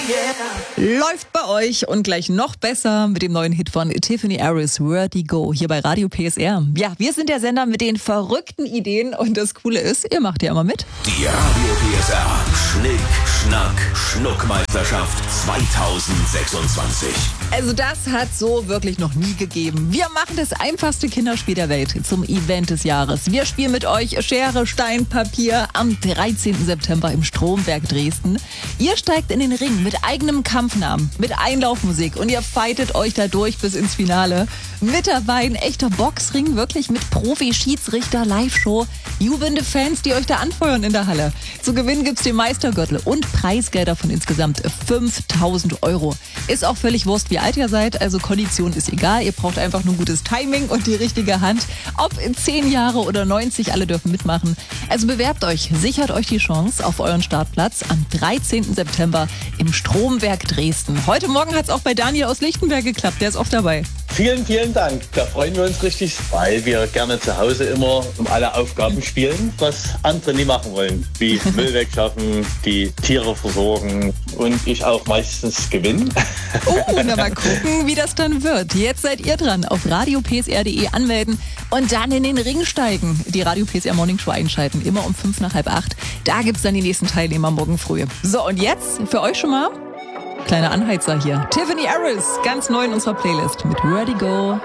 Läuft bei euch und gleich noch besser mit dem neuen Hit von Tiffany Harris, Vertigo, hier bei Radio PSR. Ja, wir sind der Sender mit den verrückten Ideen und das Coole ist, ihr macht ja immer mit. Die Radio PSR Schnick, Schnack, Schnuckmeisterschaft 2026. Also das hat so wirklich noch nie gegeben. Wir machen das einfachste Kinderspiel der Welt zum Event des Jahres. Wir spielen mit euch Schere, Stein, Papier am 13. September im Stromberg Dresden. Ihr steigt in den Ring mit eigenem Kampfnamen, mit Einlaufmusik und ihr fightet euch da durch bis ins Finale. Mit dabei ein echter Boxring, wirklich mit Profi-Schiedsrichter, Live-Show, jubelnde Fans, die euch da anfeuern in der Halle. Zu gewinnen gibt's den Meistergürtel und Preisgelder von insgesamt 5.000 €. Ist auch völlig Wurst, wie alt ihr seid, also Kondition ist egal. Ihr braucht einfach nur gutes Timing und die richtige Hand. Ob 10 Jahre oder 90, alle dürfen mitmachen. Also bewerbt euch, sichert euch die Chance auf euren Startplatz am 13. September im Stromberg Dresden. Heute Morgen hat's auch bei Daniel aus Lichtenberg geklappt, der ist oft dabei. Vielen, vielen Dank. Da freuen wir uns richtig, weil wir gerne zu Hause immer um alle Aufgaben spielen, was andere nie machen wollen. Wie Müll wegschaffen, die Tiere versorgen und ich auch meistens gewinne. Na mal gucken, wie das dann wird. Jetzt seid ihr dran. Auf radiopsr.de anmelden und dann in den Ring steigen. Die Radio PSR Morning Show einschalten, immer um 7:55. Da gibt's dann die nächsten Teilnehmer morgen früh. So, und jetzt für euch schon mal kleiner Anheizer hier. Tiffany Harris, ganz neu in unserer Playlist mit Vertigo.